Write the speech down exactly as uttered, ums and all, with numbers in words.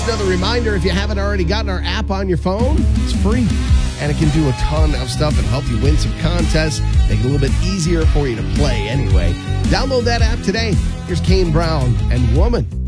Just another reminder, if you haven't already gotten our app on your phone, it's free. And it can do a ton of stuff and help you win some contests, make it a little bit easier for you to play anyway. Download that app today. Here's Kane Brown and Woman.